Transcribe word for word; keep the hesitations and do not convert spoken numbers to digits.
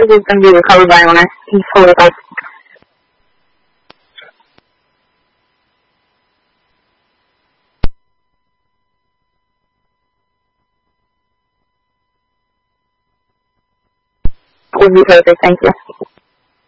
is going to be recovered by owner. He's fully recovered. Would be perfect, thank you.